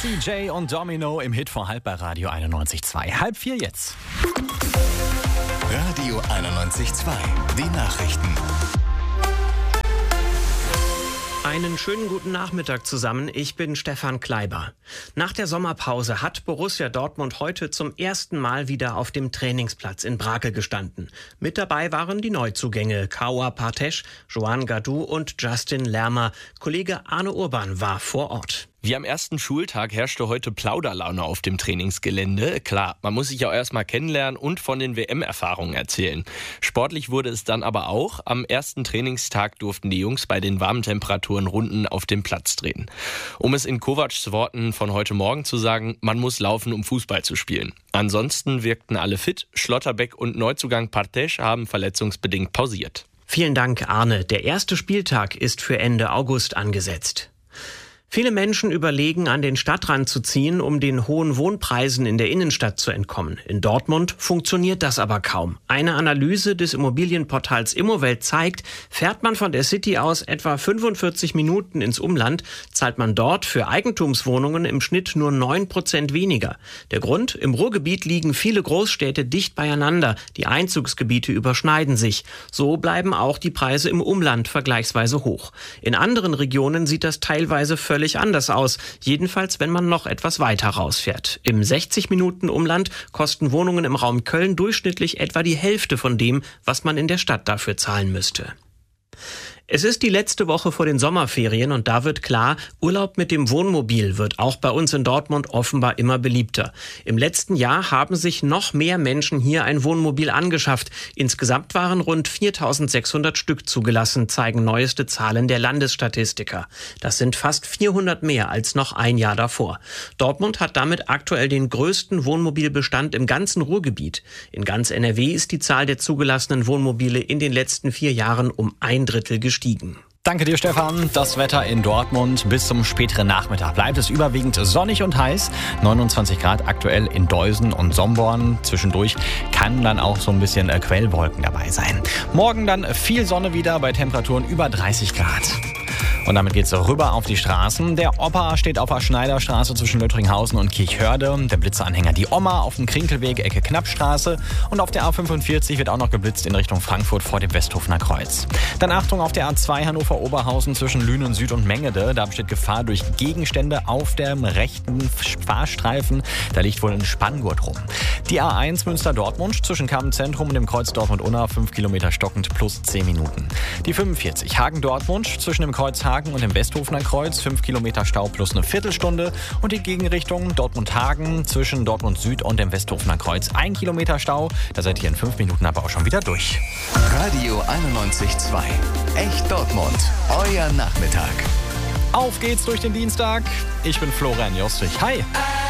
Jessie J und Domino im Hit vor halb bei Radio 91.2. 3:30 jetzt. Radio 91.2, die Nachrichten. Einen schönen guten Nachmittag zusammen, ich bin Stefan Kleiber. Nach der Sommerpause hat Borussia Dortmund heute zum ersten Mal wieder auf dem Trainingsplatz in Brakel gestanden. Mit dabei waren die Neuzugänge Kaua Partech, Joan Gadou und Justin Lerma. Kollege Arne Urban war vor Ort. Wie am ersten Schultag herrschte heute Plauderlaune auf dem Trainingsgelände. Klar, man muss sich auch erstmal kennenlernen und von den WM-Erfahrungen erzählen. Sportlich wurde es dann aber auch. Am ersten Trainingstag durften die Jungs bei den warmen Temperaturen Runden auf dem Platz drehen. Um es in Kovacs Worten von heute Morgen zu sagen, man muss laufen, um Fußball zu spielen. Ansonsten wirkten alle fit. Schlotterbeck und Neuzugang Partech haben verletzungsbedingt pausiert. Vielen Dank, Arne. Der erste Spieltag ist für Ende August angesetzt. Viele Menschen überlegen, an den Stadtrand zu ziehen, um den hohen Wohnpreisen in der Innenstadt zu entkommen. In Dortmund funktioniert das aber kaum. Eine Analyse des Immobilienportals Immowelt zeigt, fährt man von der City aus etwa 45 Minuten ins Umland, zahlt man dort für Eigentumswohnungen im Schnitt nur 9% weniger. Der Grund? Im Ruhrgebiet liegen viele Großstädte dicht beieinander. Die Einzugsgebiete überschneiden sich. So bleiben auch die Preise im Umland vergleichsweise hoch. In anderen Regionen sieht das teilweise völlig anders aus, jedenfalls wenn man noch etwas weiter rausfährt. Im 60-Minuten-Umland kosten Wohnungen im Raum Köln durchschnittlich etwa die Hälfte von dem, was man in der Stadt dafür zahlen müsste. Es ist die letzte Woche vor den Sommerferien und da wird klar, Urlaub mit dem Wohnmobil wird auch bei uns in Dortmund offenbar immer beliebter. Im letzten Jahr haben sich noch mehr Menschen hier ein Wohnmobil angeschafft. Insgesamt waren rund 4.600 Stück zugelassen, zeigen neueste Zahlen der Landesstatistiker. Das sind fast 400 mehr als noch ein Jahr davor. Dortmund hat damit aktuell den größten Wohnmobilbestand im ganzen Ruhrgebiet. In ganz NRW ist die Zahl der zugelassenen Wohnmobile in den letzten 4 Jahren um 1/3 gestiegen. Danke dir, Stefan. Das Wetter in Dortmund bis zum späteren Nachmittag bleibt es überwiegend sonnig und heiß. 29 Grad aktuell in Deusen und Somborn. Zwischendurch kann dann auch so ein bisschen Quellwolken dabei sein. Morgen dann viel Sonne wieder bei Temperaturen über 30 Grad. Und damit geht's rüber auf die Straßen. Der Opa steht auf der Schneiderstraße zwischen Löttringhausen und Kirchhörde. Der Blitzeranhänger die Oma auf dem Krinkelweg Ecke Knappstraße. Und auf der A45 wird auch noch geblitzt in Richtung Frankfurt vor dem Westhofener Kreuz. Dann Achtung auf der A2 Hannover-Oberhausen zwischen Lünen Süd und Mengede. Da besteht Gefahr durch Gegenstände auf dem rechten Fahrstreifen. Da liegt wohl ein Spanngurt rum. Die A1 Münster-Dortmund zwischen Kammenzentrum und dem Kreuz Dortmund-Unna 5 Kilometer stockend plus 10 Minuten. Die 45 Hagen-Dortmund zwischen dem Kreuz Hagen und dem Westhofener Kreuz 5 Kilometer Stau plus eine Viertelstunde. Und die Gegenrichtung Dortmund-Hagen zwischen Dortmund Süd und dem Westhofener Kreuz 1 Kilometer Stau. Da seid ihr in 5 Minuten aber auch schon wieder durch. Radio 91.2, echt Dortmund, euer Nachmittag. Auf geht's durch den Dienstag. Ich bin Florian Joswig. Hi.